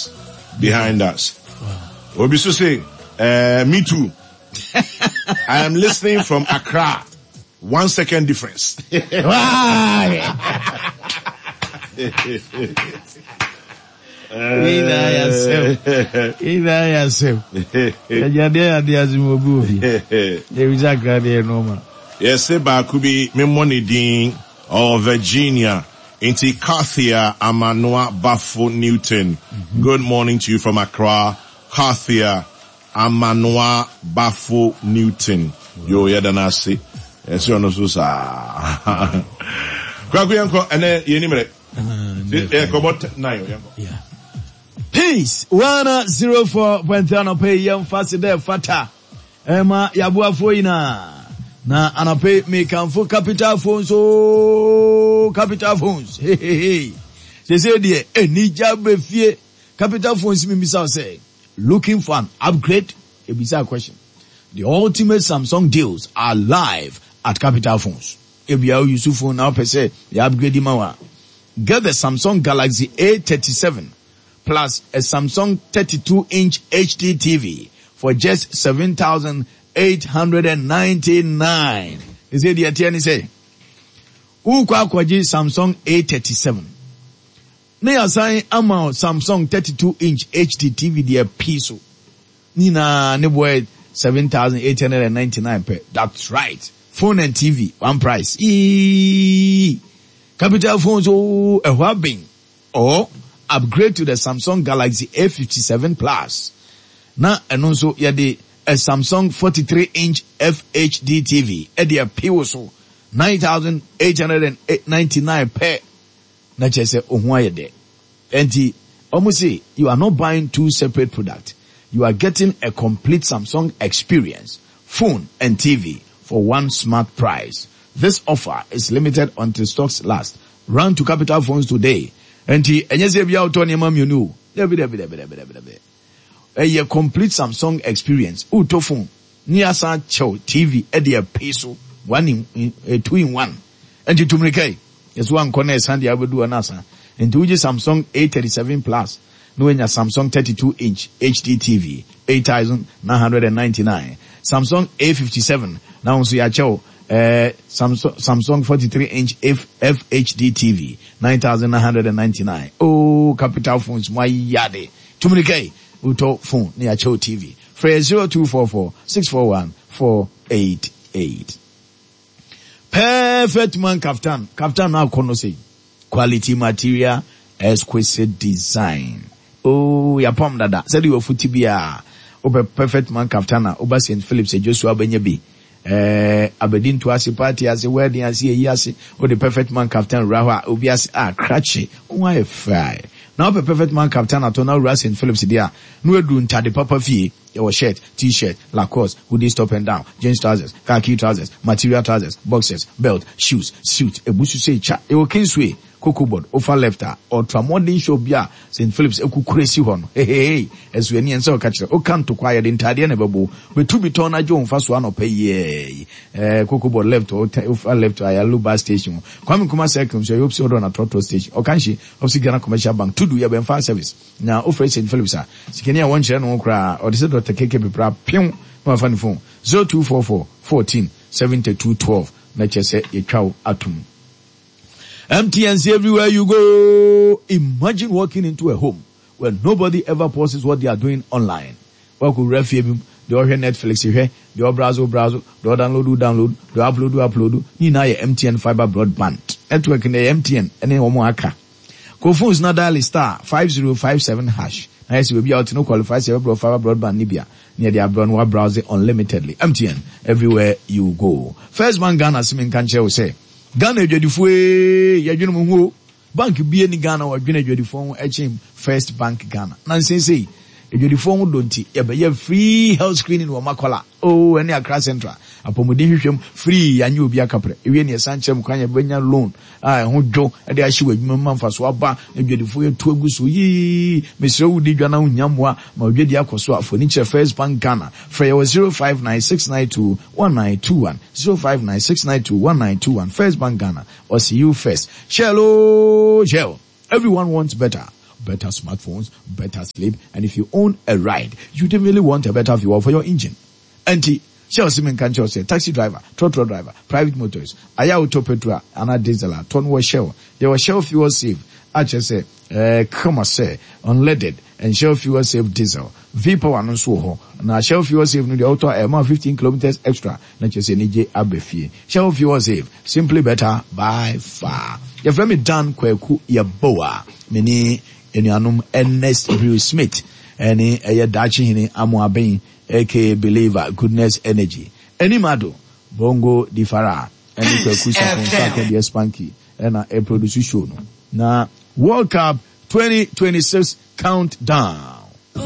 hours behind us. Obisu say, me too. I am listening from Accra. 1 second difference. Yes, Bakubi, me money ding or Virginia. Into Carthia Amanoa Bafo Newton. Good morning to you from Accra. Carthia Amanoa Bafo Newton. Yo, yadanasi. Yes, you know, so sa. Kwakuyanko, and then you name it. Yeah. Peace. 104.1 pay young fast there, fata. Emma Yabua Foina. Na anape me can for capital phones, oh capital phones. Hey. They say there any job fear capital phones me say looking for an upgrade? A bizarre question. The ultimate Samsung deals are live at Capital Phones. If you are using phone now per se, the upgrade mawa. Get the Samsung Galaxy A37 plus a Samsung 32-inch HD TV for just 7,899. Is it the Atiani say? Ukwa kwaji Samsung A37. Ne assign ama Samsung 32-inch HD TV the piso. Nina ne boy 7,899 per. That's right. Phone and TV, one price. Capital Phones, oh, a wabbing. Or upgrade to the Samsung Galaxy A57 Plus. Now, and also, yadi a Samsung 43-inch FHD TV. Edi a piwoso 9,899 per. Na chese ohwaye de. Enti, almost say you are not buying two separate products. You are getting a complete Samsung experience, phone and TV for one smart price. This offer is limited until stocks last. Run to Capital Phones today. Enti, enyese bia utoni mam you know. A complete Samsung experience. Uto phone. Niasa chow TV edi a peso. 2-in-1. Enti tumrikei. Yes, one corner is handy abedu anasa. Enti uji Samsung A37 Plus. No in your Samsung 32-inch HD TV. 8,999. Samsung A57. Now so ya chow. Samsung 43-inch FHD TV. 9,999. Oh, Capital Phones. My yade. Tumrikei. Uto phone. Niya chow TV. Phrase 0244-641-488. Perfect man kaftan. Kaftan now kono say. Quality material, exquisite design. Oh, ya pom dada. Said you futi biya. Obe perfect man kaftana. Oba St. Philip se Joshua Benyabi. Abedin to asi party as a wedding as a yasi. O the perfect man kaftan rawa. Obias cratchy. Why fry? Now the perfect man captain at Tonal St. Philip's there. No doing tadi papa fee. Your shirt, t-shirt, Lacoste, hoodies top and down, jeans trousers, khaki trousers, material trousers, boxers, belt, shoes, suit, a bush say cha, a working sway, cocoa board, offer lefter, or tramodin show bia, St. Philip's a crazy one. Hey, as we any and so catcher, o can't acquire the entire never bo, but to be torn a John first one or pay ye, cocoa board left or offer left to a Luba station. Come come seconds, you hope so on a Trotto station, or can she, of Sigana Commercial Bank to do your Ben service. Now offer St. Philip's, Sikania one channel cry, or the Take a pion, my funny phone 0244-14-7212. Nature say a cow atum. MTNC everywhere you go. Imagine walking into a home where nobody ever posts what they are doing online. What could refuse the other Netflix here, the browser, the download, the upload. You know your MTN fiber broadband network in the MTN and then Omoaka. Go phones na dial star 5057 hash. Nice will be out to no qualify fiber broadband Nibia near the Abronwa browser unlimitedly. MTN everywhere you go. First Bank Ghana Simin Kanche will say Ghana Jodifue Yajunumu Bank be any Ghana or Gina Jodifone Echim First Bank Ghana. Nancy say Jodifone don't you free health screening or Makola. Oh, any Accra Central. Apomodishum free and you be a capre. Even your Sanchez Kanya Benya loan. Who Joe and the issue with Mamma Faswaba and Jodifue Tugusu ye Mr. Udi Gana Nyamwa Majedia Koswa Furniture First Bank Ghana. Freya 0596921921 0596921921 First Bank Ghana or see you first. Shello Gel. Everyone wants better. better smartphones, better sleep, and if you own a ride, you definitely want a better fuel for your engine. Shell Simen Kancho say taxi driver, trotro driver, private motors, aya auto petrol, and diesel, ton was Shell. They were Shell fuel save. I just say, come say, unleaded, and Shell fuel save diesel. V-Power no so na Shell fuel save no the auto a 15 kilometers extra. Na just say nije abefi. Shell fuel save, simply better by far. Your friend Dan Kweku Yaboa, many enuanum Ernest Brew Smith, any a dachi hini amuaben, aka believer, goodness energy. Any mado, bongo di fara, any Kweku Sapon the Spanky, and a produce show no. Na World Cup 2026 countdown.